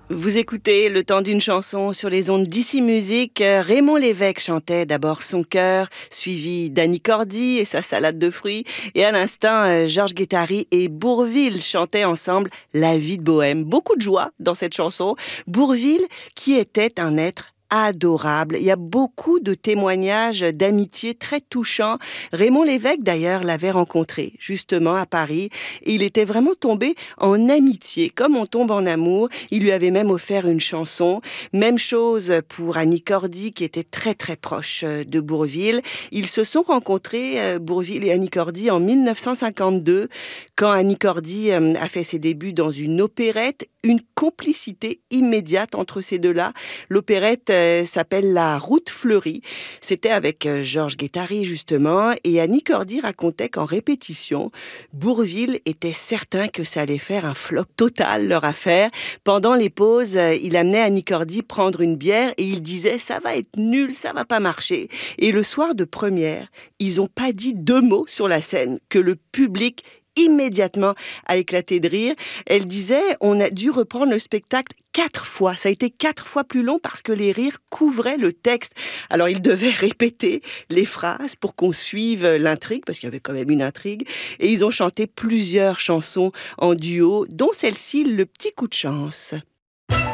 Vous écoutez Le temps d'une chanson sur les ondes d'Ici Musique. Raymond Lévesque chantait d'abord Son cœur, suivi d'Annie Cordy et sa salade de fruits. Et à l'instant, Georges Guettari et Bourvil chantaient ensemble La vie de bohème. Beaucoup de joie dans cette chanson. Bourvil, qui était un être adorable. Il y a beaucoup de témoignages d'amitié très touchants. Raymond Lévesque, d'ailleurs, l'avait rencontré justement à Paris et il était vraiment tombé en amitié, comme on tombe en amour. Il lui avait même offert une chanson. Même chose pour Annie Cordy, qui était très très proche de Bourvil. Ils se sont rencontrés, Bourvil et Annie Cordy, en 1952, quand Annie Cordy a fait ses débuts dans une opérette. Une complicité immédiate entre ces deux-là. L'opérette s'appelle La Route fleurie. C'était avec Georges Guettari, justement, et Annie Cordy racontait qu'en répétition, Bourvil était certain que ça allait faire un flop total, leur affaire. Pendant les pauses, il amenait Annie Cordy prendre une bière et il disait « ça va être nul, ça va pas marcher ». Et le soir de première, ils n'ont pas dit deux mots sur la scène que le public immédiatement a éclaté de rire. Elle disait, on a dû reprendre le spectacle 4 fois. Ça a été 4 fois plus long parce que les rires couvraient le texte. Alors, ils devaient répéter les phrases pour qu'on suive l'intrigue, parce qu'il y avait quand même une intrigue. Et ils ont chanté plusieurs chansons en duo, dont celle-ci, Le petit coup de chance.